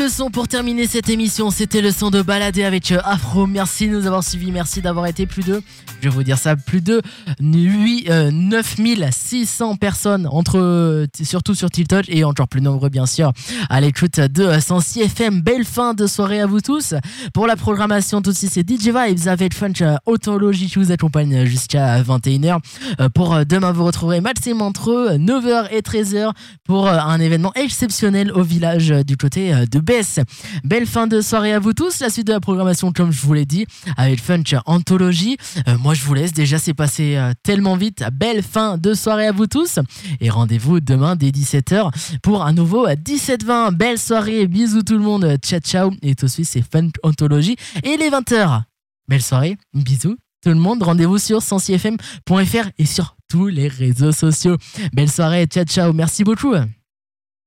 le son pour terminer cette émission, c'était le son de Balader avec Afro. Merci de nous avoir suivis, merci d'avoir été plus de, je vais vous dire ça, plus de 9600 personnes, surtout sur TikTok et encore plus nombreux bien sûr à l'écoute de Sensi FM. Belle fin de soirée à vous tous. Pour la programmation tout de suite, c'est DJ Vibes avec Funk Ontologie qui vous accompagne jusqu'à 21h. Pour demain, vous retrouverez Maxime entre 9h et 13h pour un événement exceptionnel au village du côté de Besse. Belle fin de soirée à vous tous. La suite de la programmation, comme je vous l'ai dit, avec Funk Ontologie. Moi, je vous laisse. Déjà, c'est passé tellement vite. Belle fin de soirée à vous tous. Et rendez-vous demain dès 17h pour un nouveau 17-20. Belle soirée. Bisous tout le monde. Ciao, ciao. Et tout de suite, c'est Funk Ontologie. Et les 20h. Belle soirée. Bisous tout le monde. Rendez-vous sur sensifm.fr et sur tous les réseaux sociaux. Belle soirée. Ciao, ciao. Merci beaucoup.